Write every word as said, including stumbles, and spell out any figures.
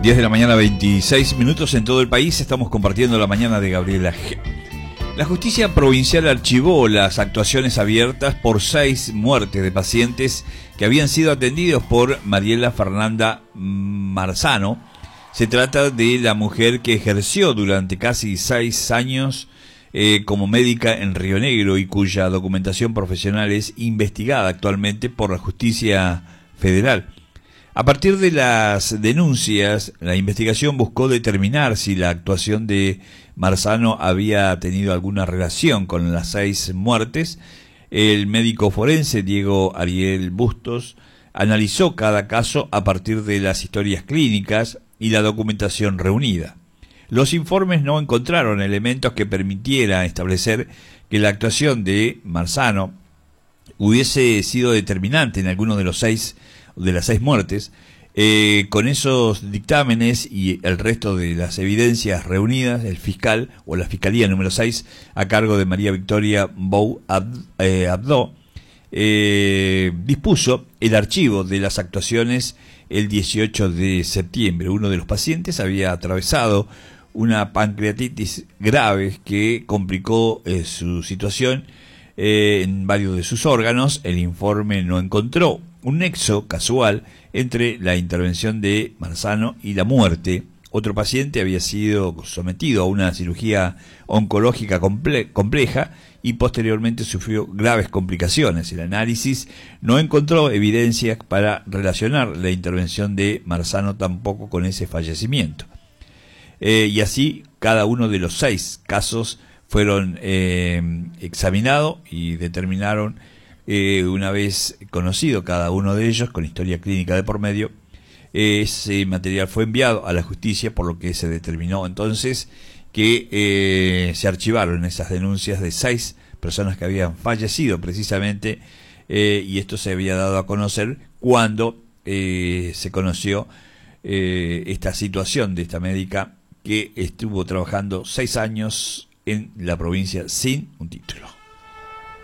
diez de la mañana, veintiséis minutos en todo el país. Estamos compartiendo la mañana de Gabriela G. La justicia provincial archivó las actuaciones abiertas por seis muertes de pacientes que habían sido atendidos por Mariela Fernanda Marzano. Se trata de la mujer que ejerció durante casi seis años eh, como médica en Río Negro y cuya documentación profesional es investigada actualmente por la justicia federal. A partir de las denuncias, la investigación buscó determinar si la actuación de Marzano había tenido alguna relación con las seis muertes. El médico forense Diego Ariel Bustos analizó cada caso a partir de las historias clínicas y la documentación reunida. Los informes no encontraron elementos que permitieran establecer que la actuación de Marzano hubiese sido determinante en alguno de los seis de las seis muertes. Eh, con esos dictámenes y el resto de las evidencias reunidas, el fiscal o la fiscalía número seis, a cargo de María Victoria Bou eh, Abdo, eh, dispuso el archivo de las actuaciones el dieciocho de septiembre. Uno de los pacientes había atravesado una pancreatitis grave que complicó eh, su situación eh, en varios de sus órganos. El informe no encontró un nexo casual entre la intervención de Marzano y la muerte. Otro paciente había sido sometido a una cirugía oncológica comple compleja y posteriormente sufrió graves complicaciones. El análisis no encontró evidencias para relacionar la intervención de Marzano tampoco con ese fallecimiento. Eh, y así, cada uno de los seis casos fueron eh, examinados y determinaron, Eh, una vez conocido cada uno de ellos, con historia clínica de por medio, eh, ese material fue enviado a la justicia, por lo que se determinó entonces que eh, se archivaron esas denuncias de seis personas que habían fallecido precisamente, eh, y esto se había dado a conocer cuando eh, se conoció eh, esta situación de esta médica que estuvo trabajando seis años en la provincia sin un título.